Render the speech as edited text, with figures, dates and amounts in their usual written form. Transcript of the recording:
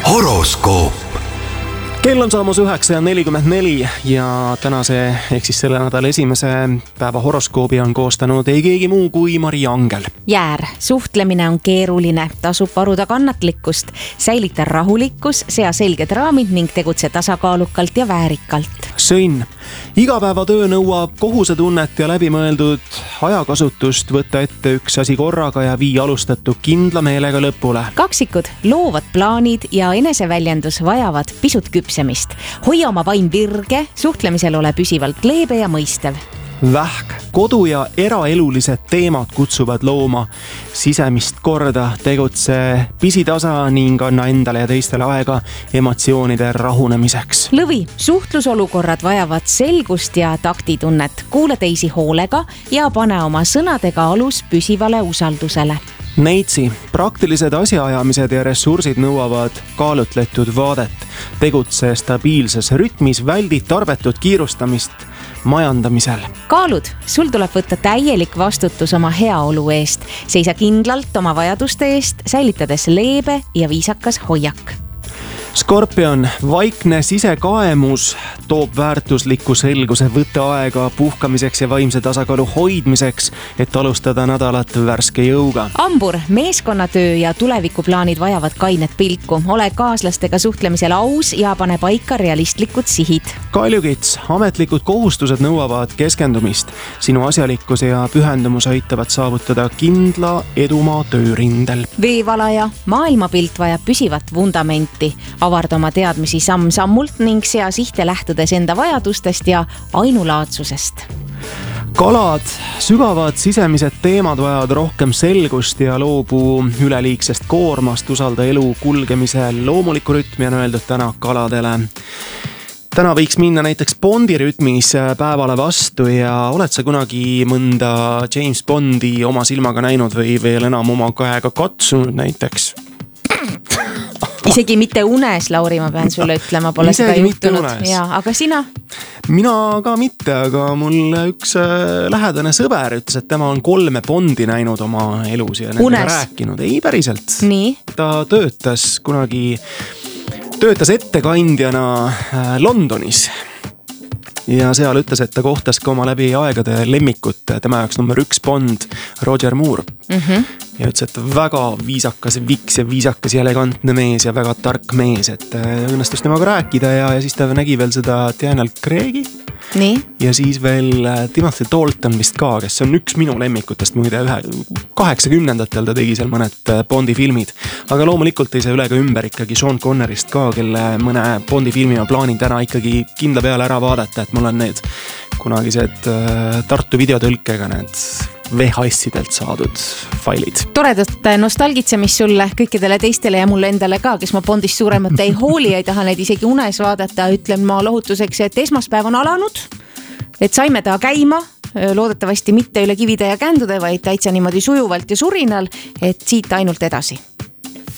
horoskoop. Kell on saamas 9:44 ja tänase ehk siis selle nädala esimese päeva horoskoobi on koostanud ei keegi muu kui Mari Angel. Jäär, suhtlemine on keeruline, tasub paruda kannatlikkust, säilita rahulikkus, sea selged raamid ning tegutse tasakaalukalt ja väärikalt. Sõnn, igapäevatöö nõuab kohusetunnet ja läbimõeldud ajakasutust, võtta ette üks asi korraga ja vii alustatu kindla meelega lõpule. Kaksikud, loovad plaanid ja eneseväljendus vajavad pisut küpsemist. Hoia oma vaim virge, suhtlemisel ole püsivalt leebe ja mõistev. Vähk, kodu- ja eraelulised teemad kutsuvad looma sisemist korda, tegutse pisitasa ning anna endale ja teistele aega emotsioonide rahunemiseks. Lõvi, suhtlusolukorrad vajavad selgust ja taktitunnet. Kuula teisi hoolega ja pane oma sõnadega alus püsivale usaldusele. Neitsi, praktilised asjaajamised ja ressursid nõuavad kaalutletud vaadet. Tegutse stabiilses rütmis, väldi tarbetut kiirustamist majandamisel. Kaalud, sul tuleb võtta täielik vastutus oma heaolu eest. Seisa kindlalt oma vajaduste eest, säilitades leebe ja viisakas hoiak. Skorpion, vaikne sisekaemus toob väärtusliku selguse, võtta aega puhkamiseks ja vaimse tasakaalu hoidmiseks, et alustada nädalat värske jõuga. Ambur, meeskonnatöö ja tulevikuplaanid vajavad kainet pilku. Ole kaaslastega suhtlemisel aus ja pane paika realistlikud sihid. Kaljukits, ametlikud kohustused nõuavad keskendumist. Sinu asjalikkus ja pühendumus aitavad saavutada kindla edumaa töörindel. Veevalaja, maailmapilt vajab püsivat vundamenti. Avarda oma teadmisi samm-sammult ning sea sihte lähtudes enda vajadustest ja ainulaadsusest. Kalad, sügavad sisemised teemad vajavad rohkem selgust ja loobu üleliigsest koormast, usalda elu kulgemisel loomulikku rütmi, on öeldud täna kaladele. Täna võiks minna näiteks Bondi rütmis päevale vastu ja oled sa kunagi mõnda James Bondi oma silmaga näinud või veel enam oma käega katsunud näiteks? Isegi mitte unes, Lauri, ma pean sulle ütlema, pole seda juhtunud. Ja, aga sina? Mina ka mitte, aga mul üks lähedane sõber ütles, et tema on 3 Bondi näinud oma elus ja nendega rääkinud. Ei, päriselt. Nii? Ta töötas ettekandjana Londonis. Ja seal ütles, et ta kohtas ka oma läbi aegade lemmikut, tema jaoks number 1 Bond, Roger Moore. Ja ütles, et väga viisakas, viks ja viisakas ja elegantne mees ja väga tark mees, et õnnestus temaga rääkida ja siis ta nägi veel seda Daniel Craig'i. Nii? Ja siis veel Timothy Dalton vist ka, kes on üks minu lemmikutest muide 80-ndatel ta tegi seal mõned Bondi filmid. Aga loomulikult ei saa üle ka ümber ikkagi Sean Connerist ka, kelle mõne Bondi filmi ma plaanin täna ikkagi kindla peale ära vaadata, et mul on need kunagised Tartu videotõlkega need VHS-idelt saadud failid. Toredat nostalgitsemist sulle, kõikidele teistele ja mulle endale ka, kes ma Bondist suuremat ei hooli, ei taha neid isegi unes vaadata. Ütlen ma lohutuseks, et esmaspäev on alanud, et saime ta käima, loodetavasti mitte üle kivide ja kändude, vaid täitsa niimoodi sujuvalt ja surinal, et siit ainult edasi.